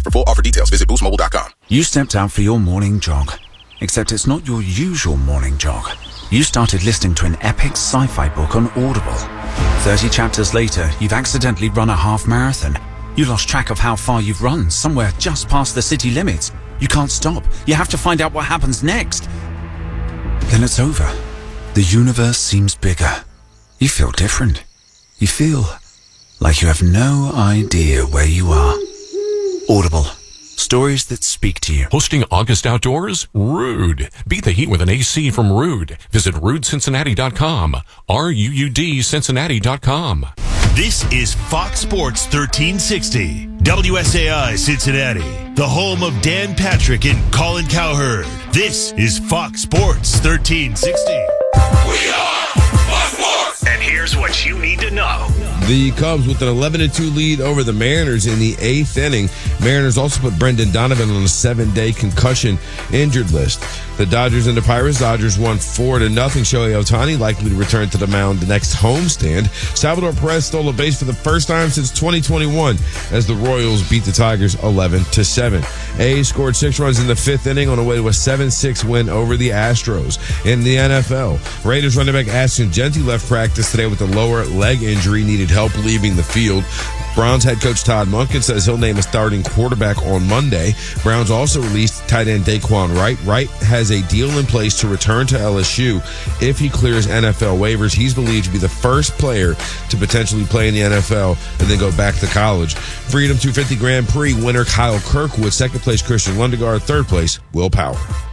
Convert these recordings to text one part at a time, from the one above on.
For full offer details, visit boostmobile.com. You stepped out for your morning jog, except it's not your usual morning jog. You started listening to an epic sci-fi book on Audible. 30 chapters later, you've accidentally run a half marathon. You lost track of how far you've run, somewhere just past the city limits. You can't stop. You have to find out what happens next. Then it's over. The universe seems bigger. You feel different. You feel like you have no idea where you are. Audible. Stories that speak to you. Hosting August Outdoors? Rude. Beat the heat with an AC from Rude. Visit RudeCincinnati.com. RUUD Cincinnati.com. This is Fox Sports 1360. WSAI Cincinnati. The home of Dan Patrick and Colin Cowherd. This is Fox Sports 1360. We are Fox Sports. And here's what you need to know. The Cubs with an 11-2 lead over the Mariners in the 8th inning. Mariners also put Brendan Donovan on a 7-day concussion injured list. The Dodgers and the Pirates. Dodgers won 4-0. Shohei Ohtani likely to return to the mound the next homestand. Salvador Perez stole a base for the first time since 2021 as the Royals beat the Tigers 11-7. A's scored 6 runs in the 5th inning on the way to a 7-6 win over the Astros. In the NFL, Raiders running back Ashton Jeanty left practice today with a lower leg injury, needed help leaving the field. Browns head coach Todd Monken says he'll name a starting quarterback on Monday. Browns also released tight end Daquan Wright. Wright has a deal in place to return to LSU if he clears NFL waivers. He's believed to be the first player to potentially play in the NFL and then go back to college. Freedom 250 Grand Prix winner Kyle Kirkwood, second place Christian Lundegaard, third place Will Power.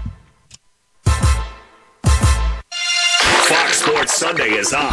Fox Sports Sunday is on.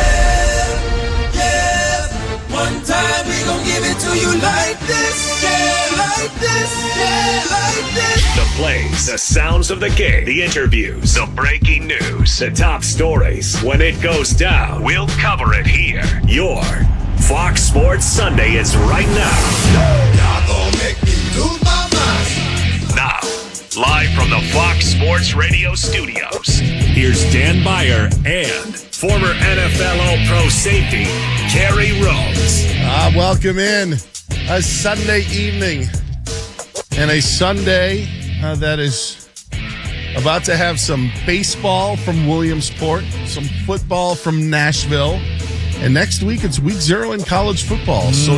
One time we gon' give it to you like this, yeah, like this, yeah, like this. The plays, the sounds of the game, the interviews, the breaking news, the top stories. When it goes down, we'll cover it here. Your Fox Sports Sunday is right now. Y'all gon' make me lose my mind. Now, live from the Fox Sports Radio studios, here's Dan Beyer and former NFL All-Pro safety, Kerry Rhodes. Welcome in a Sunday evening and a Sunday that is about to have some baseball from Williamsport, some football from Nashville, and next week it's week 0 in college football. So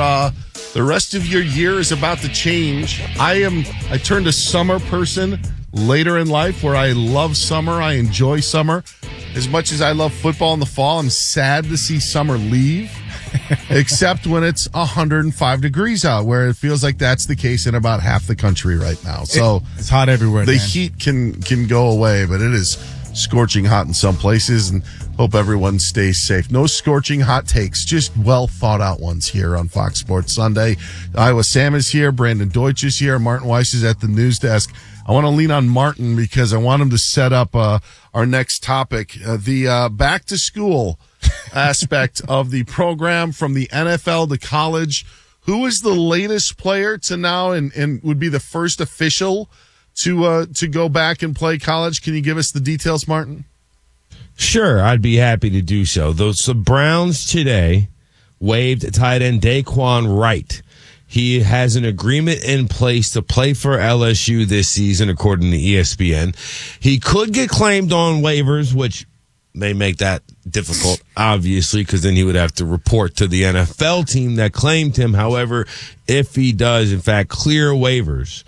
the rest of your year is about to change. I turned a summer person later in life where I love summer. I enjoy summer. As much as I love football in the fall, I'm sad to see summer leave, except when it's 105 degrees out, where it feels like that's the case in about half the country right now. So it's hot everywhere. The heat can go away, but it is scorching hot in some places, and hope everyone stays safe. No scorching hot takes, just well thought out ones here on Fox Sports Sunday. Iowa Sam is here. Brandon Deutsch is here. Martin Weiss is at the news desk. I want to lean on Martin because I want him to set up our next topic, the back to school aspect of the program from the NFL to college. Who is the latest player to now and would be the first official to go back and play college? Can you give us the details, Martin? Sure, I'd be happy to do so. The Browns today waived tight end Daquan Wright. He has an agreement in place to play for LSU this season, according to ESPN. He could get claimed on waivers, which may make that difficult, obviously, because then he would have to report to the NFL team that claimed him. However, if he does, in fact, clear waivers,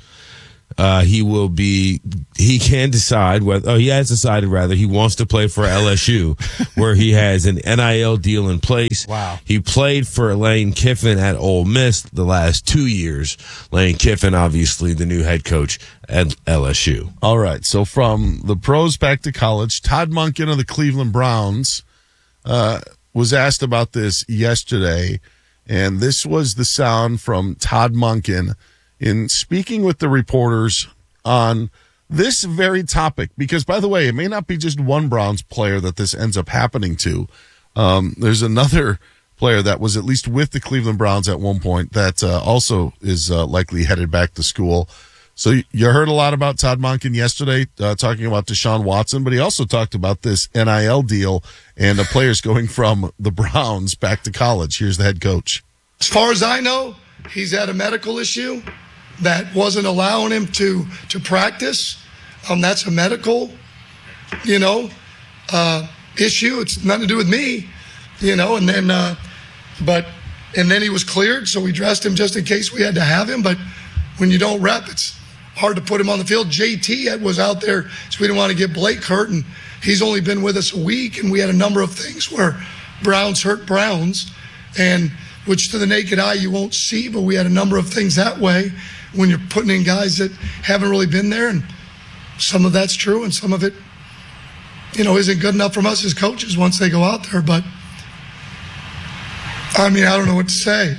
he can decide whether, he has decided rather, he wants to play for LSU, where he has an NIL deal in place. Wow. He played for Lane Kiffin at Ole Miss the last 2 years. Lane Kiffin, obviously, the new head coach at LSU. All right. So from the pros back to college, Todd Monken of the Cleveland Browns, was asked about this yesterday, and this was the sound from Todd Monken in speaking with the reporters on this very topic. Because, by the way, it may not be just one Browns player that this ends up happening to. There's another player that was at least with the Cleveland Browns at one point that also is likely headed back to school. So you heard a lot about Todd Monken yesterday talking about Deshaun Watson, but he also talked about this NIL deal and the players going from the Browns back to college. Here's the head coach. As far as I know, he's had a medical issue. that wasn't allowing him to practice. That's a medical, issue. It's nothing to do with me, and then, and then he was cleared, so we dressed him just in case we had to have him. But when you don't rep, it's hard to put him on the field. JT was out there, so we didn't want to get Blake hurt, and he's only been with us a week, and we had a number of things where Browns hurt Browns, and which to the naked eye you won't see, but we had a number of things that way when you're putting in guys that haven't really been there, and some of that's true, and some of it, isn't good enough from us as coaches once they go out there. But, I don't know what to say.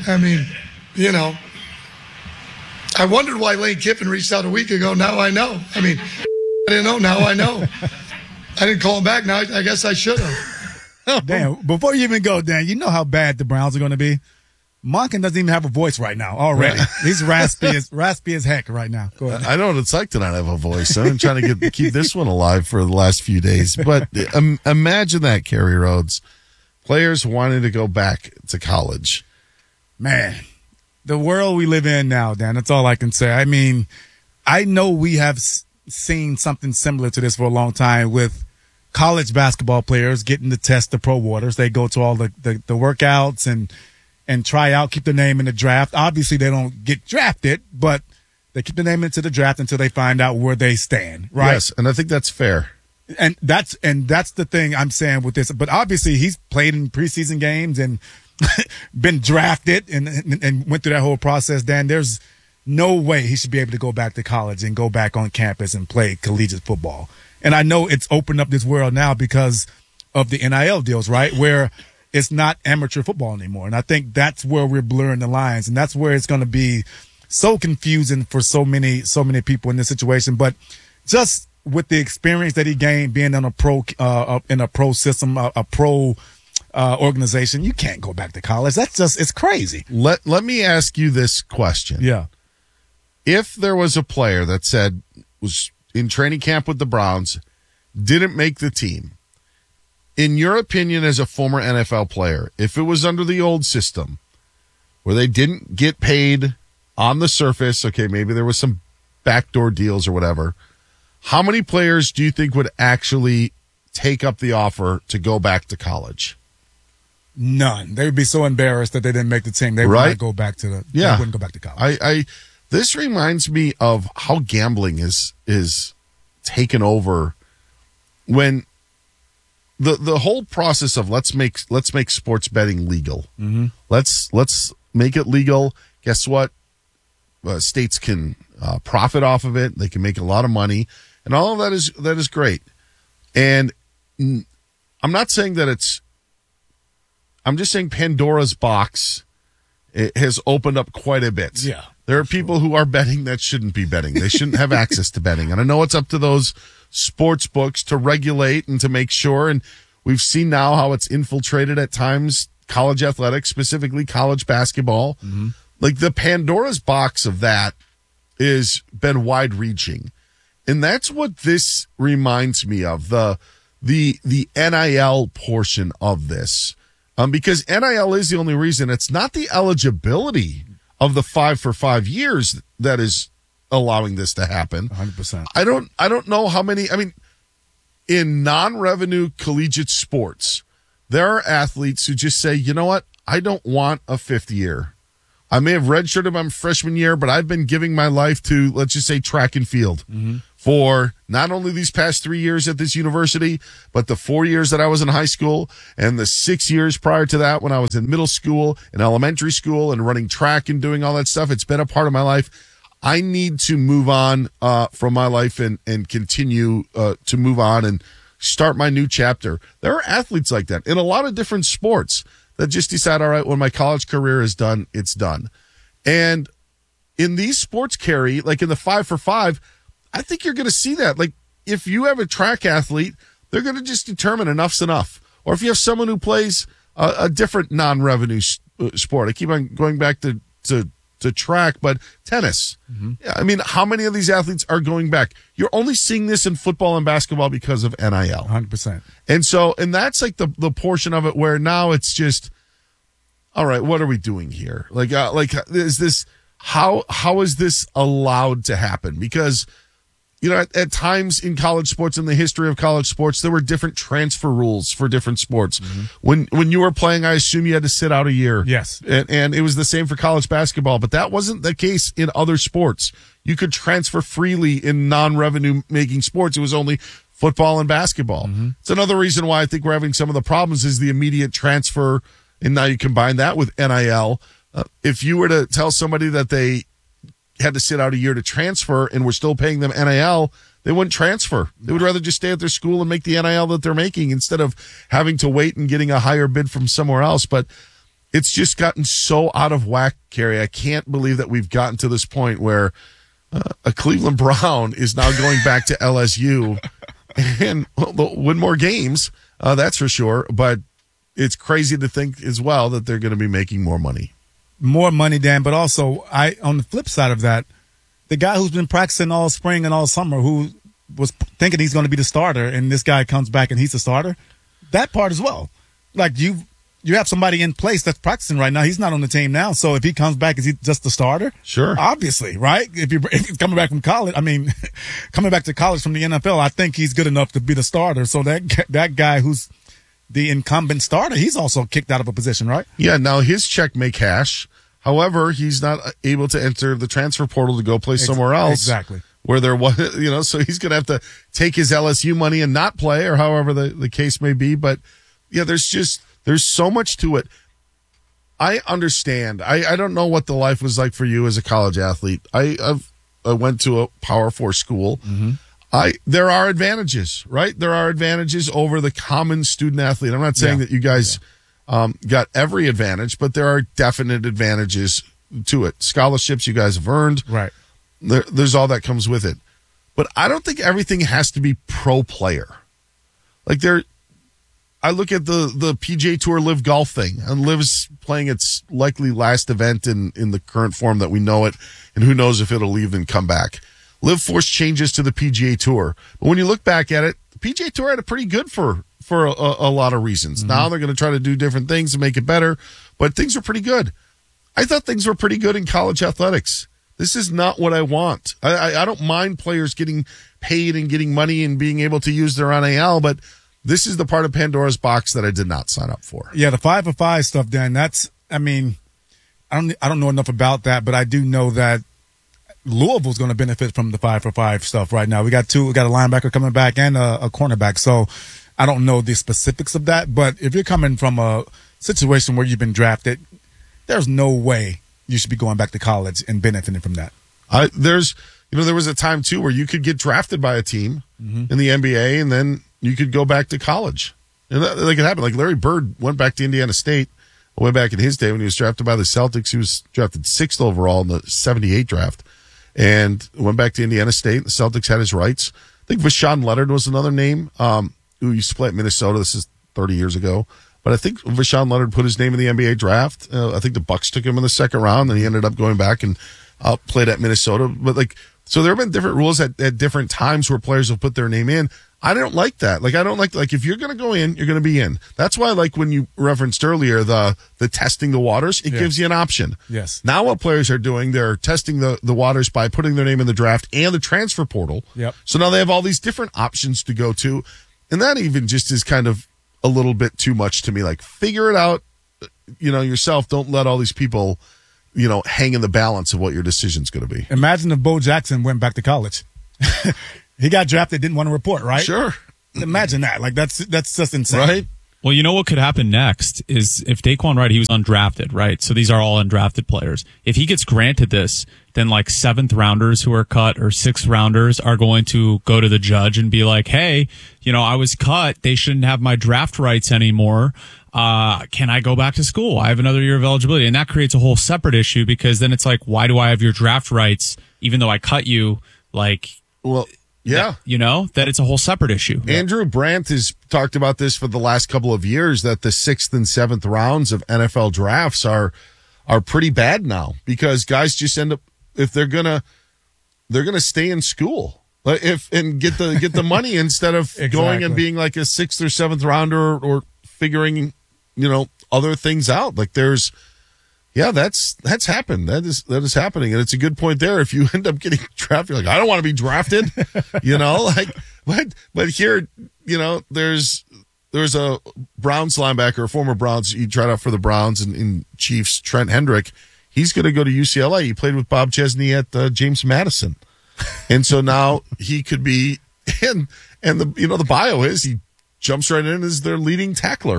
I wondered why Lane Kiffin reached out a week ago. Now I know. I didn't know. Now I know. I didn't call him back. Now I guess I should have. Dan, before you even go, Dan, you know how bad the Browns are going to be? Monken doesn't even have a voice right now already. He's raspy as heck right now. Go ahead. I know what it's like to not have a voice. I've been trying to keep this one alive for the last few days. But imagine that, Kerry Rhodes. Players wanting to go back to college. Man, the world we live in now, Dan, that's all I can say. I know we have seen something similar to this for a long time with college basketball players getting to test the pro waters. They go to all the workouts and try out, keep their name in the draft. Obviously, they don't get drafted, but they keep the name into the draft until they find out where they stand, right? Yes, and I think that's fair. And that's the thing I'm saying with this. But obviously, he's played in preseason games and been drafted and went through that whole process. Dan, there's no way he should be able to go back to college and go back on campus and play collegiate football. And I know it's opened up this world now because of the NIL deals, right? Where it's not amateur football anymore. And I think that's where we're blurring the lines. And that's where it's going to be so confusing for so many people in this situation. But just with the experience that he gained being in a pro system, a pro organization, you can't go back to college. It's crazy. Let me ask you this question. Yeah. If there was a player that was in training camp with the Browns, didn't make the team, in your opinion as a former NFL player, if it was under the old system where they didn't get paid on the surface, okay, maybe there was some backdoor deals or whatever, how many players do you think would actually take up the offer to go back to college? None. They would be so embarrassed that they didn't make the team. They would not go back to they wouldn't go back to college. This reminds me of how gambling is taken over when the whole process of let's make sports betting legal. Mm-hmm. Let's make it legal. Guess what? States can profit off of it. They can make a lot of money, and all of that is great. And I'm not saying that it's. I'm just saying Pandora's box has opened up quite a bit. Yeah, there are people who are betting that shouldn't be betting. They shouldn't have access to betting, and I know it's up to those sports books to regulate and to make sure. And we've seen now how it's infiltrated at times college athletics, specifically college basketball. Mm-hmm. Like the Pandora's box of that is been wide reaching. And that's what this reminds me of, the NIL portion of this. Because NIL is the only reason. It's not the eligibility of the 5 for 5 years that is allowing this to happen. 100%. I don't know how many. In non-revenue collegiate sports, there are athletes who just say, you know what? I don't want a fifth year. I may have redshirted my freshman year, but I've been giving my life to, let's just say, track and field for not only these past 3 years at this university, but the 4 years that I was in high school and the 6 years prior to that when I was in middle school and elementary school and running track and doing all that stuff. It's been a part of my life. I need to move on from my life and continue to move on and start my new chapter. There are athletes like that in a lot of different sports that just decide, all right, when my college career is done, it's done. And in these sports, Kerry, like in the 5 for 5, I think you're going to see that. Like if you have a track athlete, they're going to just determine enough's enough. Or if you have someone who plays a different non-revenue sport, I keep on going back to track, but tennis. Yeah, I mean, how many of these athletes are going back? You're only seeing this in football and basketball because of NIL. 100%. And that's like the portion of it where now it's just, all right, what are we doing here? Like is this, how is this allowed to happen? Because, you know, at times in college sports, in the history of college sports, there were different transfer rules for different sports. When you were playing, I assume you had to sit out a year. Yes. And it was the same for college basketball, but that wasn't the case in other sports. You could transfer freely in non-revenue making sports. It was only football and basketball. It's another reason why I think we're having some of the problems is the immediate transfer. And now you combine that with NIL. If you were to tell somebody that they had to sit out a year to transfer and we're still paying them NIL, they wouldn't transfer. They would rather just stay at their school and make the NIL that they're making instead of having to wait and getting a higher bid from somewhere else. But it's just gotten so out of whack, Kerry. I can't believe that we've gotten to this point where a Cleveland Brown is now going back to LSU and they'll win more games, that's for sure. But it's crazy to think as well that they're going to be making more money. More money, Dan, but also on the flip side of that, the guy who's been practicing all spring and all summer, who was thinking he's going to be the starter, and this guy comes back and he's the starter, that part as well. Like you have somebody in place that's practicing right now. He's not on the team now, so if he comes back, is he just the starter? Sure. Obviously, right? If he's coming back from college, coming back to college from the NFL, I think he's good enough to be the starter. So that guy who's the incumbent starter, he's also kicked out of a position, right? Yeah, now his check may cash. However, he's not able to enter the transfer portal to go play somewhere else. Exactly. Where there was, so he's going to have to take his LSU money and not play, or however the case may be. But yeah, there's so much to it. I understand. I don't know what the life was like for you as a college athlete. I went to a Power 4 school. There are advantages, right? There are advantages over the common student athlete. I'm not saying that you guys got every advantage, but there are definite advantages to it. Scholarships you guys have earned. Right. There's all that comes with it. But I don't think everything has to be pro player. Like I look at the PGA Tour Live Golf thing, and Live's playing its likely last event in the current form that we know it, and who knows if it'll leave and come back. Live forced changes to the PGA Tour. But when you look back at it, the PGA Tour had it pretty good for a lot of reasons. Now they're going to try to do different things to make it better, but things are pretty good. I thought things were pretty good in college athletics. This is not what I want. I don't mind players getting paid and getting money and being able to use their NIL, but this is the part of Pandora's box that I did not sign up for. Yeah, the 5-for-5 stuff, Dan, I don't know enough about that, but I do know that Louisville's going to benefit from the 5-for-5 stuff right now. We got a linebacker coming back and a cornerback. So I don't know the specifics of that, but if you're coming from a situation where you've been drafted, there's no way you should be going back to college and benefiting from that. There was a time too where you could get drafted by a team in the NBA and then you could go back to college. And it happened. Like Larry Bird went back to Indiana State way back in his day when he was drafted by the Celtics. He was drafted 6th overall in the 78 draft and went back to Indiana State. The Celtics had his rights. I think Vashawn Leonard was another name who used to play at Minnesota. This is 30 years ago. But I think Vashawn Leonard put his name in the NBA draft. I think the Bucks took him in the second round, and he ended up going back and played at Minnesota. But so there have been different rules at different times where players have put their name in. I don't like that. I don't like if you're going to go in, you're going to be in. That's why I like when you referenced earlier the testing the waters. It gives you an option. Yes. Now what players are doing, they're testing the waters by putting their name in the draft and the transfer portal. Yep. So now they have all these different options to go to, and that even just is kind of a little bit too much to me. Figure it out, yourself. Don't let all these people, hang in the balance of what your decision's going to be. Imagine if Bo Jackson went back to college. He got drafted, didn't want to report, right? Sure. Imagine that. That's just insane. Right? Well, you know what could happen next is if Daquan Wright, he was undrafted, right? So these are all undrafted players. If he gets granted this, then 7th rounders who are cut or 6th rounders are going to go to the judge and be like, hey, I was cut. They shouldn't have my draft rights anymore. Can I go back to school? I have another year of eligibility. And that creates a whole separate issue because then it's why do I have your draft rights even though I cut you? Well, yeah. That it's a whole separate issue. Andrew Brandt has talked about this for the last couple of years, that the 6th and 7th rounds of NFL drafts are pretty bad now because guys just end up, if they're gonna stay in school and get the money instead of going and being like a 6th or 7th rounder or figuring, other things out. Yeah, that's happened. That is happening, and it's a good point there. If you end up getting drafted, you're like, I don't want to be drafted, but here, there's a Browns linebacker, a former Browns. He tried out for the Browns and Chiefs, Trent Hendrick. He's going to go to UCLA. He played with Bob Chesney at James Madison, and so now he could be. And the bio is he jumps right in as their leading tackler.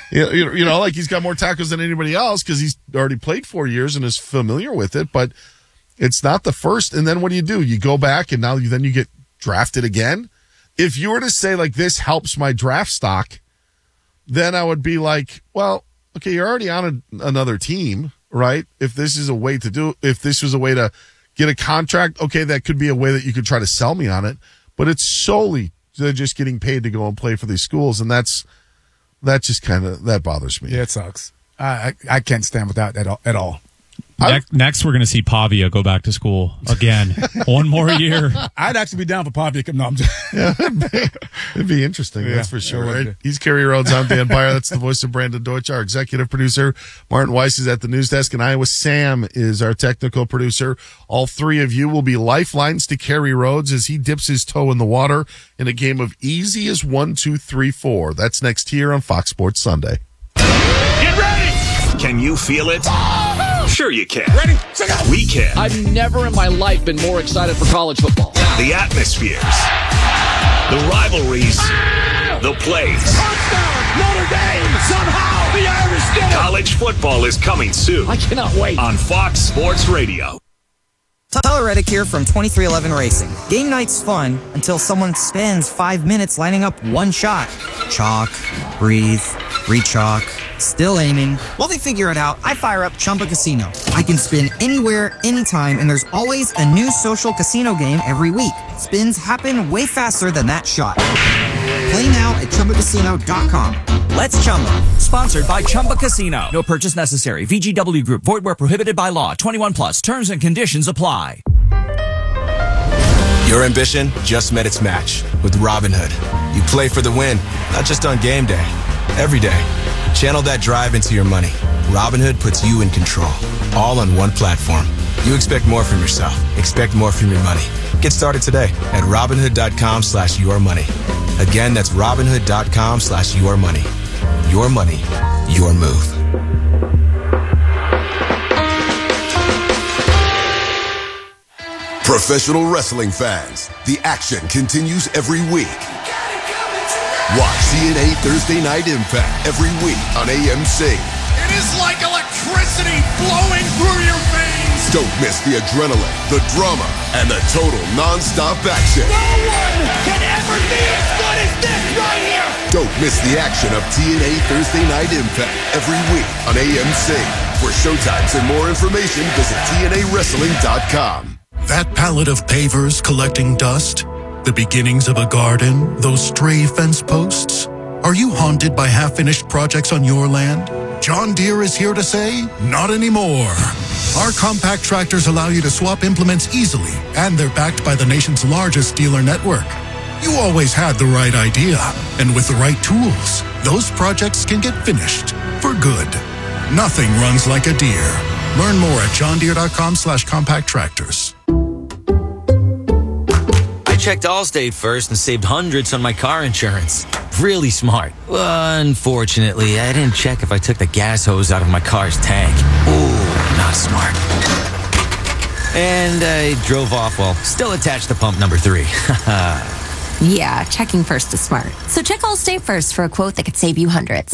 Like he's got more tackles than anybody else because he's already played 4 years and is familiar with it. But it's not the first. And then what do? You go back and now you get drafted again. If you were to say like this helps my draft stock, then I would be like, well, okay, you're already on another team, right? If this was a way to get a contract, okay, that could be a way that you could try to sell me on it. But it's solely just getting paid to go and play for these schools, and that just kind of that bothers me. Yeah, it sucks. I can't stand with that at all. Next, we're going to see Pavia go back to school again. One more year. I'd actually be down for Pavia. No, I'm just. Yeah, it'd be interesting. That's for sure. Right? He's Kerry Rhodes. I'm Dan Beyer. That's the voice of Brandon Deutsch. Our executive producer, Martin Weiss, is at the news desk in Iowa. Sam is our technical producer. All three of you will be lifelines to Kerry Rhodes as he dips his toe in the water in a game of easy as 1, 2, 3, 4. That's next here on Fox Sports Sunday. Get ready! Can you feel it? Sure you can. Ready? We can. I've never in my life been more excited for college football. The atmospheres. The rivalries. The plays. Touchdown! Notre Dame! Somehow the Irish did it! College football is coming soon. I cannot wait. On Fox Sports Radio. Tyler Reddick here from 2311 Racing. Game night's fun until someone spends 5 minutes lining up one shot. Chalk, breathe, re-chalk, still aiming. While they figure it out, I fire up Chumba Casino. I can spin anywhere, anytime, and there's always a new social casino game every week. Spins happen way faster than that shot. Play now at ChumbaCasino.com. Let's Chumba. Sponsored by Chumba Casino. No purchase necessary. VGW Group. Void where prohibited by law. 21 plus. Terms and conditions apply. Your ambition just met its match with Robinhood. You play for the win, not just on game day. Every day. Channel that drive into your money. Robinhood puts you in control. All on one platform. You expect more from yourself. Expect more from your money. Get started today at Robinhood.com/yourmoney. Again, that's Robinhood.com/yourmoney. Your money, your move. Professional wrestling fans, the action continues every week. Watch TNA Thursday Night Impact every week on AMC. It is like electricity flowing through your veins. Don't miss the adrenaline, the drama, and the total non-stop action. No one can ever be as good as this right here. Don't miss the action of TNA Thursday Night Impact every week on AMC. For showtimes and more information, visit TNAWrestling.com. That pallet of pavers collecting dust, the beginnings of a garden, those stray fence posts. Are you haunted by half-finished projects on your land? John Deere is here to say, not anymore. Our compact tractors allow you to swap implements easily, and they're backed by the nation's largest dealer network. You always had the right idea, and with the right tools, those projects can get finished for good. Nothing runs like a Deere. Learn more at johndeere.com/compact tractors. I checked Allstate first and saved hundreds on my car insurance. Really smart. Unfortunately, I didn't check if I took the gas hose out of my car's tank. Ooh, not smart. And I drove off while still attached to pump number 3. Yeah, checking first is smart. So check Allstate first for a quote that could save you hundreds.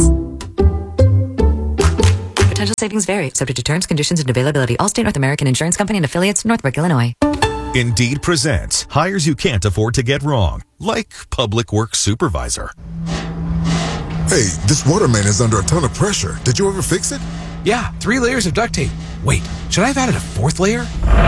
Potential savings vary, subject to terms, conditions, and availability. Allstate North American Insurance Company and affiliates, Northbrook, Illinois. Indeed presents hires you can't afford to get wrong, like public works supervisor. Hey, this water main is under a ton of pressure. Did you ever fix it? Yeah, 3 layers of duct tape. Wait, should I have added a 4th layer?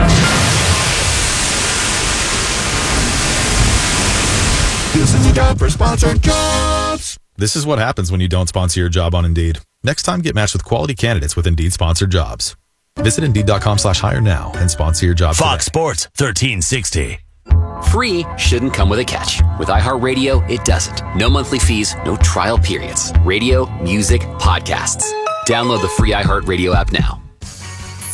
This is a job for sponsored jobs. This is what happens when you don't sponsor your job on Indeed. Next time, get matched with quality candidates with Indeed sponsored jobs. Visit Indeed.com/hire now and sponsor your job Fox today. Sports 1360. Free shouldn't come with a catch. With iHeartRadio, it doesn't. No monthly fees, no trial periods. Radio, music, podcasts. Download the free iHeartRadio app now.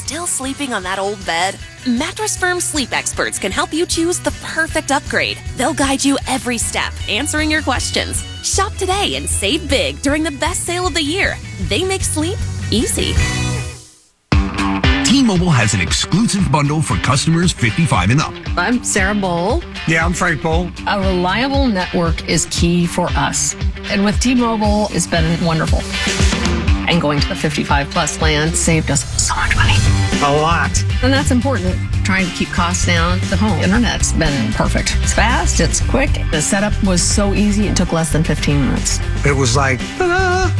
Still sleeping on that old bed? Mattress Firm sleep experts can help you choose the perfect upgrade. They'll guide you every step, answering your questions. Shop today and save big during the best sale of the year. They make sleep easy. T-Mobile has an exclusive bundle for customers 55 and up. I'm Sarah Bowl. Yeah, I'm Frank Bowl. A reliable network is key for us. And with T-Mobile, it's been wonderful. And going to the 55 plus plan saved us so much money. A lot. And that's important. Trying to keep costs down. The home internet's been perfect. It's fast, it's quick. The setup was so easy, it took less than 15 minutes. It was like, ta-da!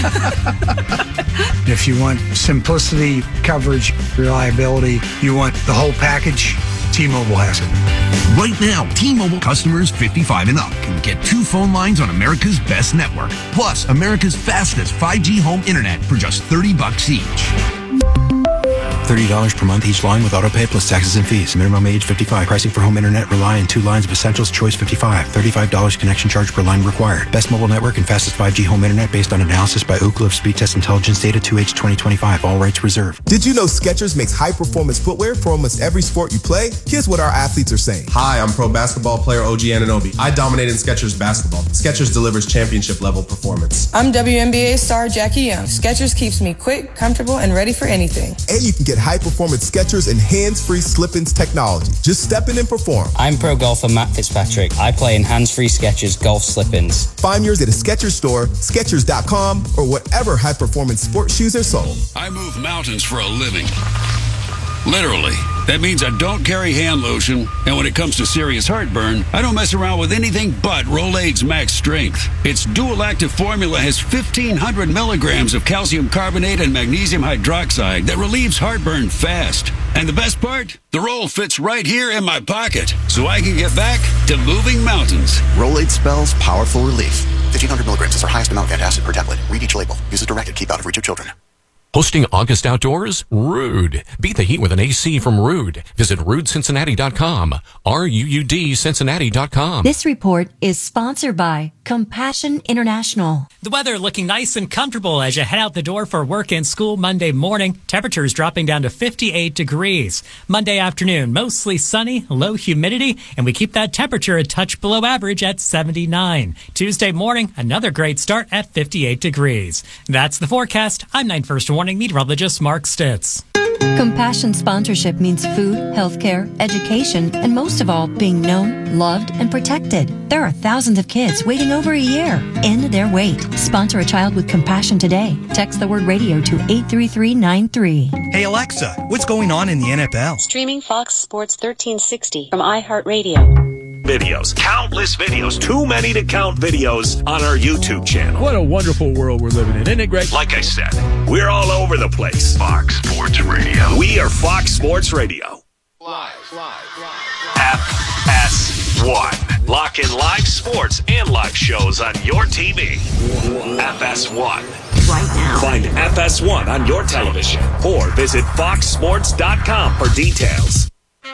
If you want simplicity, coverage, reliability, you want the whole package, T-Mobile has it. Right now, T-Mobile customers 55 and up can get 2 phone lines on America's best network, plus America's fastest 5G home internet for just $30 each. $30 per month each line with autopay plus taxes and fees. Minimum age 55. Pricing for home internet rely on 2 lines of Essentials Choice 55. $35 connection charge per line required. Best mobile network and fastest 5G home internet based on analysis by Ookla of Speed Test Intelligence data 2H 2025. All rights reserved. Did you know Skechers makes high-performance footwear for almost every sport you play? Here's what our athletes are saying. Hi, I'm pro basketball player OG Anunoby. I dominate in Skechers basketball. Skechers delivers championship-level performance. I'm WNBA star Jackie Young. Skechers keeps me quick, comfortable, and ready for anything. And you can get high-performance Skechers and hands-free slip-ins technology. Just step in and perform. I'm pro golfer Matt Fitzpatrick. I play in hands-free Skechers golf slip-ins. Find yours at a Skechers store, Skechers.com, or whatever high-performance sports shoes are sold. I move mountains for a living. Literally. That means I don't carry hand lotion, and when it comes to serious heartburn, I don't mess around with anything but Rolaids Max Strength. Its dual-active formula has 1,500 milligrams of calcium carbonate and magnesium hydroxide that relieves heartburn fast. And the best part? The roll fits right here in my pocket, so I can get back to moving mountains. Rolaids spells powerful relief. 1,500 milligrams is our highest amount of antacid per tablet. Read each label. Use as directed. Keep out of reach of children. Hosting August Outdoors? Rude. Beat the heat with an AC from Rude. Visit RudeCincinnati.com. RUUD Cincinnati.com. This report is sponsored by Compassion International. The weather looking nice and comfortable as you head out the door for work and school Monday morning. Temperatures dropping down to 58 degrees. Monday afternoon, mostly sunny, low humidity, and we keep that temperature a touch below average at 79. Tuesday morning, another great start at 58 degrees. That's the forecast. I'm 9 First Warning meteorologist Mark Stitz. Compassion sponsorship means food, healthcare, education, and most of all, being known, loved, and protected. There are thousands of kids waiting over a year. End their wait. Sponsor a child with compassion today. Text the word radio to 83393. Hey Alexa, what's going on in the NFL? Streaming Fox Sports 1360 from iHeartRadio. Videos, countless videos, too many to count videos on our YouTube channel. What a wonderful world we're living in, isn't it great? Like I said, we're all over the place. Fox Sports Radio. We are Fox Sports Radio. Live. FS1. Lock in live sports and live shows on your TV. FS1. Right now. Find FS1 on your television or visit foxsports.com for details.